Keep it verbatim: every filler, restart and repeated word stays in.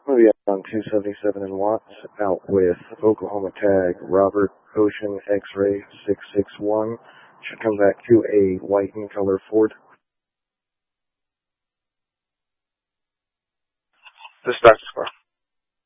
Movie on two seventy-seven in Watts, out with Oklahoma tag Robert Ocean X-Ray six six one. Should come back to a white and color Ford. This starts the car.